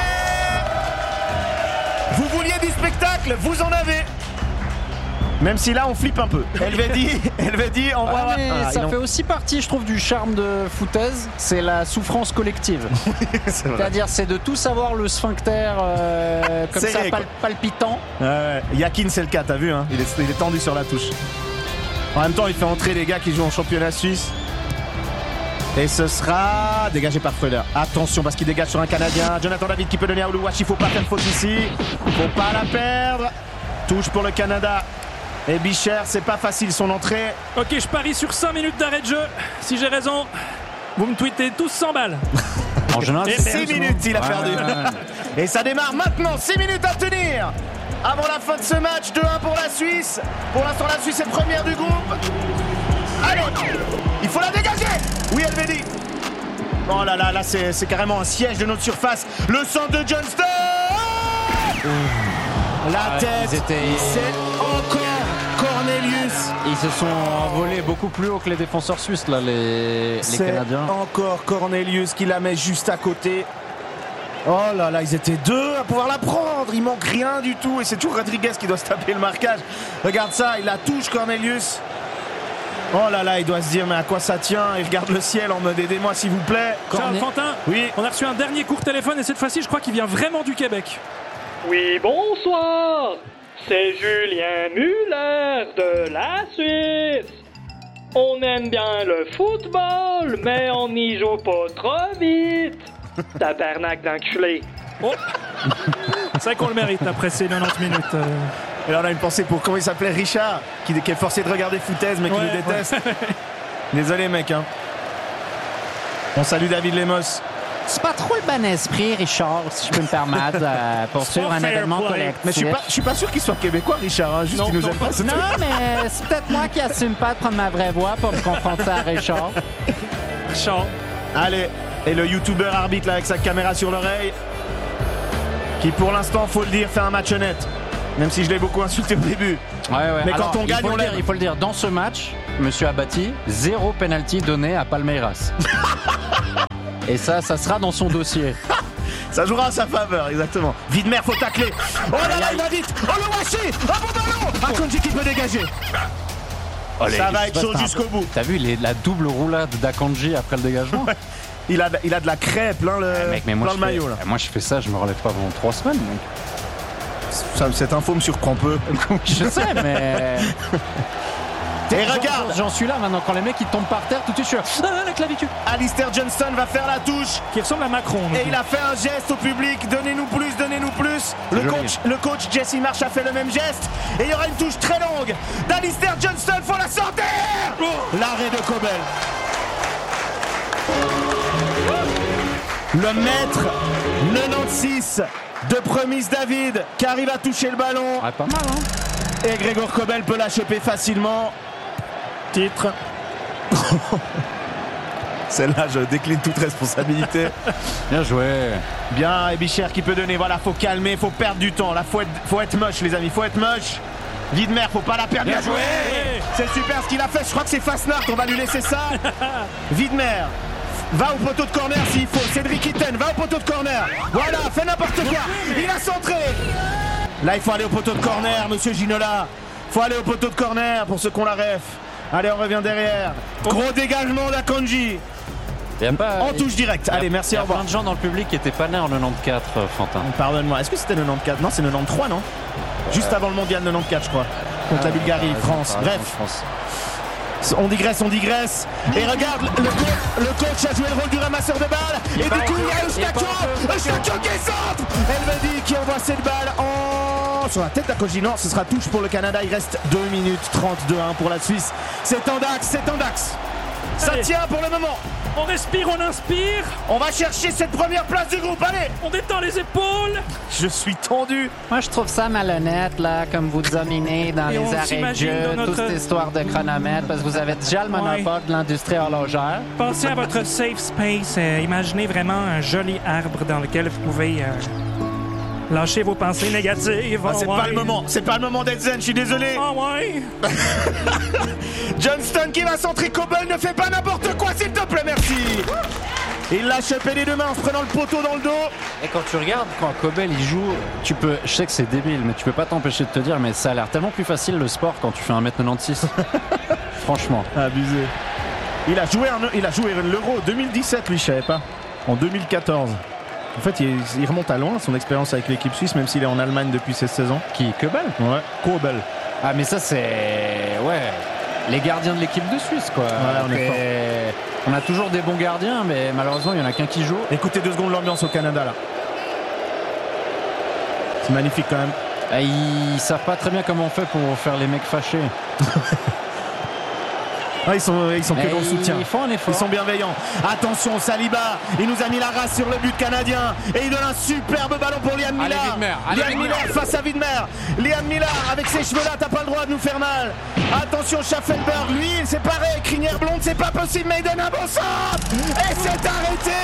Vous vouliez du spectacle, vous en avez. Même si là, on flippe un peu. Helvedi, on voit. Ah, mais Ah, ça ils fait aussi partie, je trouve, du charme de foutaise, c'est la souffrance collective. C'est vrai. C'est-à-dire, c'est de tous avoir le sphincter comme Serré, ça, quoi. palpitant. Ouais. Yakin, c'est le cas, t'as vu, hein, il est tendu sur la touche. En même temps, il fait entrer les gars qui jouent en championnat suisse. Et ce sera dégagé par Freuler. Attention parce qu'il dégage sur un Canadien. Jonathan David qui peut donner à Oluwachi. Il faut pas faire de faute ici. Faut pas la perdre. Touche pour le Canada. Et Bicher, c'est pas facile son entrée. Ok, je parie sur 5 minutes d'arrêt de jeu. Si j'ai raison, vous me tweetez tous 100 balles. En général, Et c'est 6 minutes, il a Ouais, perdu. ouais. Et ça démarre maintenant. 6 minutes à tenir. Avant la fin de ce match, 2-1 pour la Suisse. Pour l'instant, la Suisse est première du groupe. Allez, il faut la dégager. Oui, Helvedi. Oh là là, là c'est carrément un siège de notre surface. Le centre de Johnston. La tête. C'est encore Cornelius. Ils se sont envolés beaucoup plus haut que les défenseurs suisses, là, les C'est Canadiens. encore Cornelius qui la met juste à côté. Oh là là, ils étaient 2 à pouvoir la prendre. Il manque rien du tout. Et c'est toujours Rodriguez qui doit se taper le marquage. Regarde ça, il la touche, Cornelius. Oh là là, il doit se dire, mais à quoi ça tient? Il regarde le ciel en mode aidez-moi s'il vous plaît. Charles Fantin, Oui. on a reçu un dernier coup de téléphone et cette fois-ci, je crois qu'il vient vraiment du Québec. Oui, bonsoir. C'est Julien Muller de la Suisse. On aime bien le football, mais on n'y joue pas trop vite. Tabarnak d'enculé. Oh C'est vrai qu'on le mérite après ces 90 minutes. Et là, on a une pensée pour, comment il s'appelait, Richard, qui est forcé de regarder foutaise, mais qui Ouais, nous déteste. Désolé, mec. Hein. On salue David Lemos. C'est pas trop le bon esprit, Richard, si je peux me permettre, pour C'est suivre pas un fair événement play. collectif. Mais je suis pas sûr qu'il soit québécois, Richard. Hein, juste Non, qu'il nous non, aime pas. c'est Non, tout. mais c'est peut-être moi qui assume pas de prendre ma vraie voix pour me confronter à Richard. Charles. Allez, et le youtubeur arbitre là avec sa caméra sur l'oreille, qui pour l'instant, faut le dire, fait un match honnête. Même si je l'ai beaucoup insulté au début. Ouais, ouais. Mais Alors, quand on gagne, on l'aime. Il faut le dire, dans ce match, Monsieur Abati, 0 penalty donné à Palmeiras. Et ça sera dans son dossier. Ça jouera à sa faveur, exactement. Vidmer, faut tacler. Oh là là, il va vite. Oh le Washi, un bon ballon. Akonji qui peut dégager. Ça va être chaud jusqu'au bout. T'as vu la double roulade d'Akanji après le dégagement? Il a de la crêpe plein le, Mec, mais moi, plein le maillot là. moi je fais ça, je me relève pas pendant 3 semaines. Donc. Cette info me surprend peu. Je sais, mais Et regarde, J'en suis là maintenant, quand les mecs ils tombent par terre, tout de suite je suis là, la clavicule. Alistair Johnston va faire la touche. Qui ressemble à Macron. Et il a fait un geste au public, donnez-nous plus, donnez-nous plus. Le coach Jesse Marsh a fait le même geste. Et il y aura une touche très longue d'Alistair Johnston, faut la sortir. L'arrêt de Kobel. Le maître 96 de Promise David qui arrive à toucher le ballon. Ah, pas mal, hein. Et Gregor Kobel peut la choper facilement. Titre. Celle-là, je décline toute responsabilité. Bien joué. Bien, et Bichère qui peut donner. Voilà, faut calmer, faut perdre du temps. Là, faut être moche, les amis, faut être moche. Widmer, faut pas la perdre. Bien joué. C'est super ce qu'il a fait. Je crois que c'est Fasnacht, on va lui laisser ça. Widmer va au poteau de corner s'il faut. Cédric Itten va au poteau de corner. Voilà, fait n'importe quoi. Il a centré. Là, il faut aller au poteau de corner, monsieur Ginola. Faut aller au poteau de corner pour ceux qu'on la ref. Allez, on revient derrière. Gros dégagement d'Akanji. En touche directe. Allez, merci, Il y au a revoir. plein de gens dans le public qui étaient pas nés en 94, Fantin. Pardonne-moi, est-ce que c'était 94 ? Non, c'est 93, non ? Juste avant le mondial 94, je crois. Contre la Bulgarie, France. Bref, France. on digresse. Et regarde, le coach a joué le rôle du ramasseur de balles. Et du coup, il y a Eustachio qui centre. Elvedi qui envoie cette balle sur la tête d'Akanji. Non, ce sera touche pour le Canada. Il reste 2 minutes 32-1 pour la Suisse. C'est en dax. Ça Allez. tient pour le moment. On respire, on inspire. On va chercher cette première place du groupe. Allez. On détend les épaules. Je suis tendu. Moi, je trouve ça malhonnête, là, comme vous dominez dans Et on les arrêts de s'imagine jeu, dans notre- toute cette histoire de chronomètre, parce que vous avez déjà le monopole de l'industrie horlogère. Pensez à votre safe space. Imaginez vraiment un joli arbre dans lequel vous pouvez lâcher vos pensées négatives. Ah, c'est pas le moment d'être zen, je suis désolé. Ah ouais. Johnston qui va centrer, Kobel ne fait pas n'importe quoi, s'il te plaît, merci. Il l'a chopé les deux mains en se prenant le poteau dans le dos. Et quand tu regardes, quand Kobel il joue, je sais que c'est débile, mais tu peux pas t'empêcher de te dire, mais ça a l'air tellement plus facile le sport quand tu fais 1m96. Franchement. Abusé. Il a joué l'Euro 2017, lui, je savais pas. En 2014. En fait, il remonte à loin, son expérience avec l'équipe suisse, même s'il est en Allemagne depuis ses 16 ans. Qui Kobel? Ouais, Kobel. Ah, mais ça, c'est. Ouais. Les gardiens de l'équipe de Suisse, quoi. Ouais, on est fort. On a toujours des bons gardiens, mais malheureusement, il y en a qu'un qui joue. Écoutez 2 secondes l'ambiance au Canada, là. C'est magnifique, quand même. Ah, ils savent pas très bien comment on fait pour faire les mecs fâchés. Ah, ils sont que dans le soutien. Ils font un effort. Ils sont bienveillants. Attention, Saliba, il nous a mis la race sur le but canadien. Et il donne un superbe ballon pour Liam Allez, Miller. Widmer. Liam Miller face à Widmer. Liam Miller, avec ses cheveux-là, t'as pas le droit de nous faire mal. Attention, Schaffelberg, lui, c'est pareil. Crinière blonde, c'est pas possible, mais il donne un bon centre. Et c'est arrêté.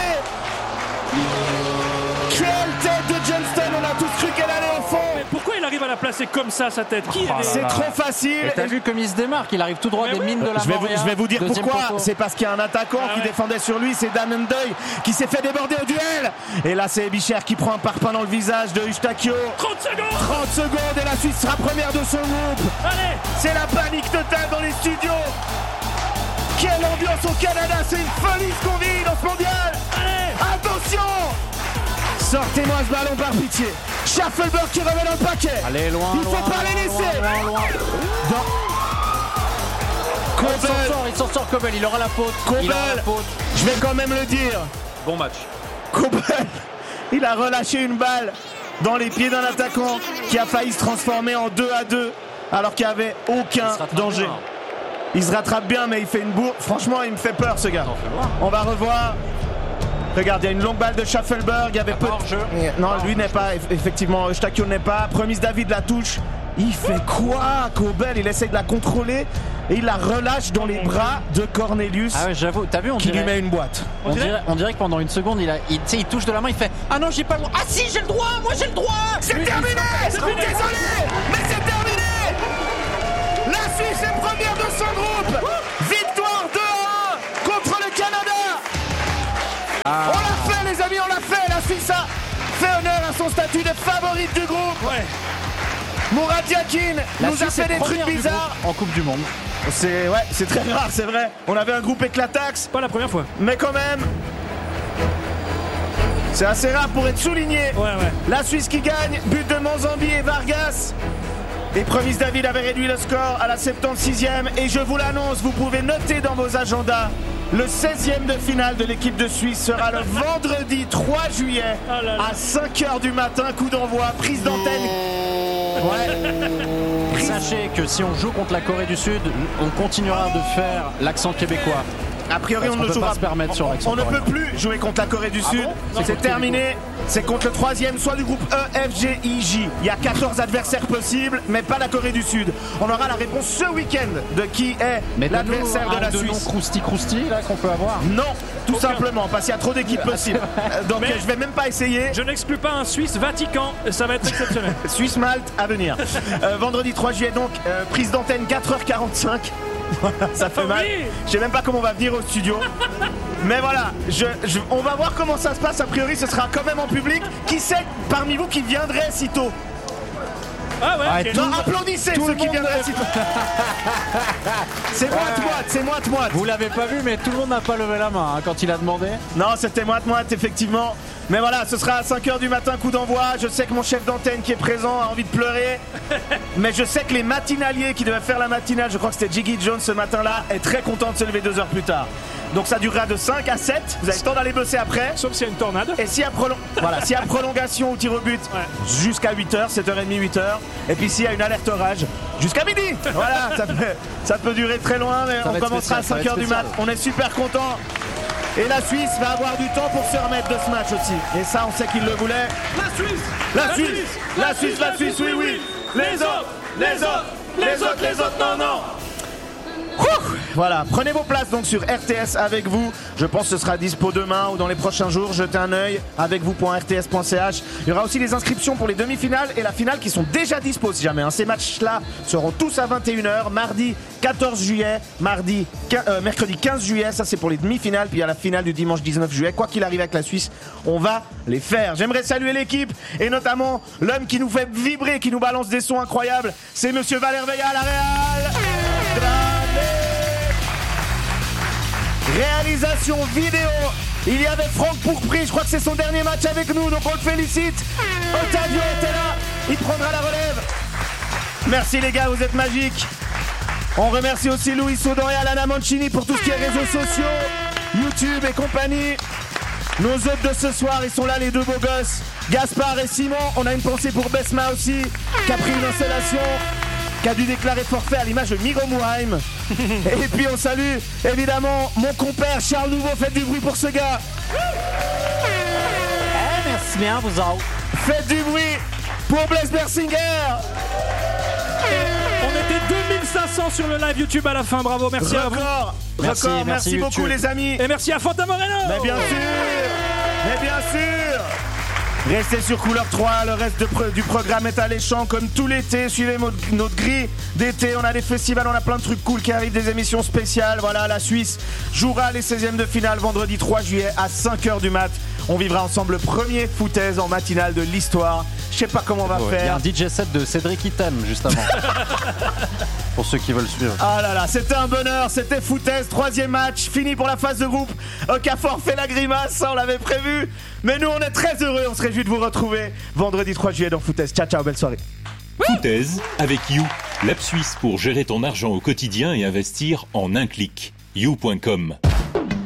Quelle tête de Johnston, on a tous cru qu'elle allait au fond. Mais pourquoi il arrive à la placer comme ça, sa tête? Qui est C'est trop facile. Et t'as vu comme il se démarque, il arrive tout droit Mais des oui. mines de la Je vais vous dire Deuxième pourquoi. poteau. C'est parce qu'il y a un attaquant qui ouais. défendait sur lui, c'est Dan Ndeuil qui s'est fait déborder au duel. Et là, c'est Bichère qui prend un parpaing dans le visage de Eustachio. 30 secondes. 30 secondes et la Suisse sera première de son groupe. Allez. C'est la panique totale dans les studios. Quelle ambiance au Canada, c'est une folie ce qu'on vit dans ce mondial. Allez. Attention. Sortez-moi ce ballon par pitié. Schaffelberg qui remet dans le paquet. Allez, loin. Il faut loin, pas les loin, laisser. loin, loin. Il s'en sort, Kobel, il aura la faute. Il aura la faute. Je vais quand même le dire. Bon match. Kobel, il a relâché une balle dans les pieds d'un attaquant qui a failli se transformer en 2-2 alors qu'il n'y avait aucun danger. Bien. Il se rattrape bien, mais il fait une bourre. Franchement, il me fait peur, ce gars. On va revoir. Regarde, il y a une longue balle de Schaffelberg. Il y avait peu. Non, lui n'est pas. Effectivement, Eustachio n'est pas. Promise David la touche. Il fait quoi, Kobel? Il essaie de la contrôler et il la relâche dans les bras de Cornelius Ah ouais, j'avoue, t'as vu, qui lui met une boîte. on dirait que pendant une seconde, il touche de la main, il fait ah non, j'ai pas le droit. Ah si, j'ai le droit, moi j'ai le droit. C'est terminé. Désolé, mais c'est terminé. La Suisse est première de son groupe. Victoire 2-1 contre le Canada. On l'a fait, les amis, on l'a fait. La Suisse a fait honneur à son statut de favorite du groupe. Ouais. Mourad Yakin La nous a Suisse fait est des trucs première du bizarres. groupe en Coupe du Monde. C'est très rare, c'est vrai. On avait un groupe éclataxe, Pas la première fois. mais quand même, c'est assez rare pour être souligné. Ouais. La Suisse qui gagne, but de Monzambi et Vargas. Et Promise David avait réduit le score à la 76e. Et je vous l'annonce, vous pouvez noter dans vos agendas, le 16e de finale de l'équipe de Suisse sera le vendredi 3 juillet à 5h du matin. Coup d'envoi, prise d'antenne. Ouais. Sachez que si on joue contre la Corée du Sud, on continuera de faire l'accent québécois. A priori, on ne peut pas se permettre sur l'accent on ne peut plus jouer contre la Corée du Sud. bon C'est terminé. C'est contre le 3e, soit du groupe E, F, G, I, J. Il y a 14 adversaires possibles, mais pas la Corée du Sud. On aura la réponse ce week-end de qui est l'adversaire de la Suisse. Crousti là qu'on peut avoir. Non, tout simplement, parce qu'il y a trop d'équipes possibles. Donc je vais même pas essayer. Je n'exclus pas un Suisse-Vatican, ça va être exceptionnel. Suisse-Malte à venir. Vendredi 3 juillet donc, prise d'antenne 4h45. Voilà, ça fait mal. Je sais même pas comment on va venir au studio. Mais voilà, on va voir comment ça se passe. A priori, ce sera quand même en public. Qui sait parmi vous qui viendrait si tôt? Ah ouais, Non, applaudissez ceux qui viendraient si tôt. C'est moite-moite. Vous l'avez pas vu, mais tout le monde n'a pas levé la main quand il a demandé. Non, c'était moite-moite, effectivement. Mais voilà, ce sera à 5h du matin, coup d'envoi. Je sais que mon chef d'antenne qui est présent a envie de pleurer. Mais je sais que les matinaliers qui devaient faire la matinale, je crois que c'était Jiggy Jones ce matin-là, est très content de se lever 2 heures plus tard. Donc ça durera de 5 à 7. Vous avez le temps d'aller bosser après. sauf s'il y a une tornade. Et s'il y a prolongation ou tir au but, jusqu'à 8h, 7h30, 8h. Et puis s'il y a une alerte orage, jusqu'à midi. Voilà, ça peut durer très loin, mais on commencera à 5h du mat. On est super contents. Et la Suisse va avoir du temps pour se remettre de ce match aussi. Et ça, on sait qu'il le voulait. La Suisse, oui. Les autres, non. Voilà, prenez vos places donc sur RTS avec vous. Je pense que ce sera dispo demain ou dans les prochains jours. Jetez un œil avec vous.rts.ch. Il y aura aussi les inscriptions pour les demi-finales et la finale qui sont déjà dispo si jamais. Ces matchs-là seront tous à 21h. Mardi 14 juillet, mercredi 15 juillet. Ça c'est pour les demi-finales. Puis il y a la finale du dimanche 19 juillet. Quoi qu'il arrive avec la Suisse, on va les faire. J'aimerais saluer l'équipe et notamment l'homme qui nous fait vibrer, qui nous balance des sons incroyables. C'est Monsieur Valère Veilla à la Real. Réalisation vidéo, il y avait Franck Pourpris, je crois que c'est son dernier match avec nous, donc on le félicite. Ottavio était là, il prendra la relève. Merci les gars, vous êtes magiques. On remercie aussi Louis Sodon et Alana Mancini pour tout ce qui est réseaux sociaux, YouTube et compagnie. Nos hôtes de ce soir, ils sont là les deux beaux gosses, Gaspard et Simon. On a une pensée pour Besma aussi, qui a pris une installation, qui a dû déclarer forfait à l'image de Miro Mouheim. Et puis on salue évidemment mon compère Charles Nouveau. Faites du bruit pour ce gars. Merci bien, vous autres. Faites du bruit pour Blaise Bersinger. On était 2500 sur le live YouTube à la fin, bravo, merci à vous. Merci beaucoup les amis. Et merci à Fanta Moreno. Mais bien sûr. Restez sur Couleur 3, le reste du programme est alléchant comme tout l'été. Suivez notre grille d'été, on a des festivals, on a plein de trucs cool qui arrivent, des émissions spéciales. Voilà, la Suisse jouera les 16e de finale vendredi 3 juillet à 5h du mat. On vivra ensemble le premier foutaise en matinale de l'histoire. Je sais pas comment on va faire. Il y a un DJ set de Cédric Item juste avant. Pour ceux qui veulent suivre. Ah là là, c'était un bonheur, c'était foutaise, 3e match, fini pour la phase de groupe. Okafor fait la grimace, ça on l'avait prévu. Mais nous on est très heureux, on se réjouit de vous retrouver vendredi 3 juillet dans Foutaise. Ciao, belle soirée. Foutaise avec You, l'app suisse pour gérer ton argent au quotidien et investir en un clic. You.com